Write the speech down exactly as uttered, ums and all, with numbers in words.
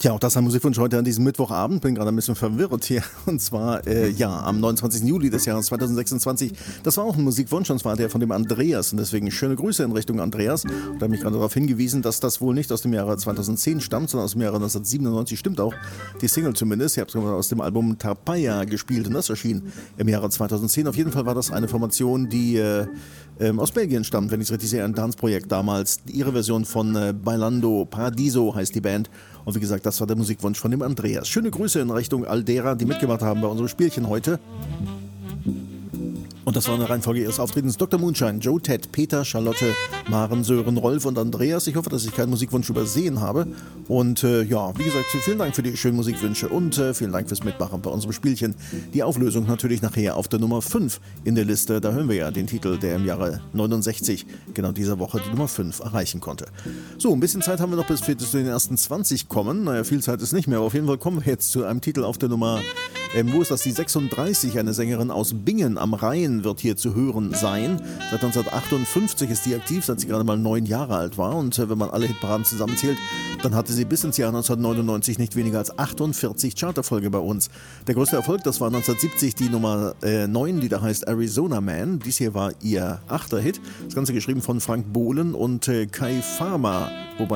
Tja, auch das ist ein Musikwunsch heute an diesem Mittwochabend. Bin gerade ein bisschen verwirrt hier. Und zwar, äh, ja, am neunundzwanzigsten Juli des Jahres zweitausendsechsundzwanzig. Das war auch ein Musikwunsch, und zwar der von dem Andreas. Und deswegen schöne Grüße in Richtung Andreas. Und er hat mich gerade darauf hingewiesen, dass das wohl nicht aus dem Jahre zweitausendzehn stammt, sondern aus dem Jahre neunzehnhundertsiebenundneunzig. Stimmt auch. Die Single zumindest. Ich habe es aus dem Album Tapaya gespielt. Und das erschien im Jahre zweitausendzehn. Auf jeden Fall war das eine Formation, die äh, ähm, aus Belgien stammt, wenn ich es richtig sehe. Ein Tanzprojekt damals. Ihre Version von äh, Bailando Paradiso heißt die Band. Und wie gesagt, das war der Musikwunsch von dem Andreas. Schöne Grüße in Richtung all derer, die mitgemacht haben bei unserem Spielchen heute. Und das war eine Reihenfolge ihres Auftretens: Doktor Moonshine, Joe, Ted, Peter, Charlotte, Maren, Sören, Rolf und Andreas. Ich hoffe, dass ich keinen Musikwunsch übersehen habe. Und äh, ja, wie gesagt, vielen Dank für die schönen Musikwünsche und äh, vielen Dank fürs Mitmachen bei unserem Spielchen. Die Auflösung natürlich nachher auf der Nummer fünf in der Liste. Da hören wir ja den Titel, der im Jahre neunundsechzig, genau dieser Woche, die Nummer fünf erreichen konnte. So, ein bisschen Zeit haben wir noch, bis wir zu den ersten zwanzig kommen. Naja, viel Zeit ist nicht mehr, aber auf jeden Fall kommen wir jetzt zu einem Titel auf der Nummer, ähm, wo ist das, die sechsunddreißig, eine Sängerin aus Bingen am Rhein wird hier zu hören sein. Seit neunzehnhundertachtundfünfzig ist die aktiv, seit sie gerade mal neun Jahre alt war. Und äh, wenn man alle Hitparaden zusammenzählt, dann hatte sie bis ins Jahr neunzehnhundertneunundneunzig nicht weniger als achtundvierzig Charterfolge bei uns. Der größte Erfolg, das war neunzehnhundertsiebzig die Nummer äh, neun, die da heißt Arizona Man. Dies hier war ihr achter Hit. Das Ganze geschrieben von Frank Bohlen und äh, Kai Farmer, wobei